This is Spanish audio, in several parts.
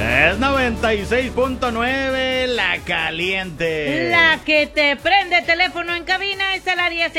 Es 96.9, La Caliente. La que te prende. Teléfono en cabina es el área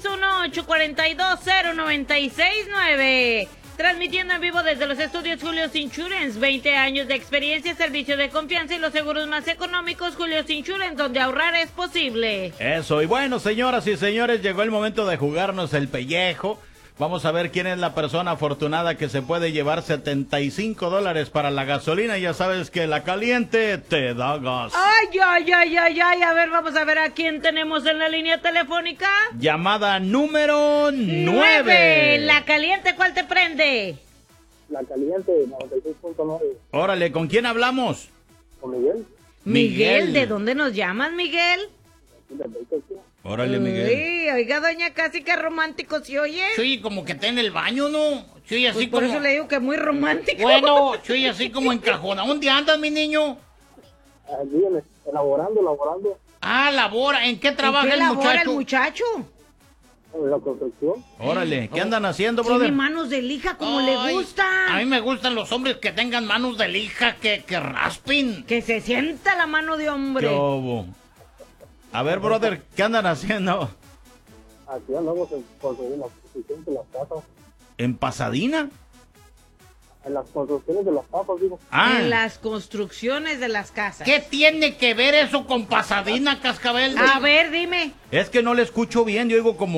661-842-0969. Transmitiendo en vivo desde los estudios Julio's Insurance. 20 años de experiencia, servicio de confianza y los seguros más económicos. Julio's Insurance, donde ahorrar es posible. Eso, y bueno, señoras y señores, llegó el momento de jugarnos el pellejo. Vamos a ver quién es la persona afortunada que se puede llevar $75 para la gasolina. Ya sabes que La Caliente te da gas. Ay. A ver, vamos a ver a quién tenemos en la línea telefónica. Llamada número 9. La Caliente, ¿cuál te prende? La Caliente, 96.9. Órale, ¿con quién hablamos? ¿Con Miguel? Miguel, ¿de dónde nos llamas, Miguel? Órale, Miguel. Uy, oiga, doña, casi que romántico, ¿sí oye? Sí, como que está en el baño, ¿no? Sí, así Pues por como... eso le digo que muy romántico. Bueno, sí, así como encajonado. ¿Dónde andas, mi niño? Aquí, elaborando. Ah, labora. ¿En qué ¿En trabaja qué el labora muchacho? el muchacho? En la construcción. Órale, ¿qué andan haciendo, Tiene brother? manos de lija como le Ay, gusta. A mí me gustan los hombres que tengan manos de lija, que raspen. Que se sienta la mano de hombre. ¿Qué hubo? A ver, brother, ¿qué andan haciendo? Aquí andamos en la construcción de las casas. ¿En Pasadena? En las construcciones de las casas, digo. Ah, En las construcciones de las casas. ¿Qué tiene que ver eso con Pasadena, Cascabel? A ver, dime. es que no le escucho bien, yo oigo como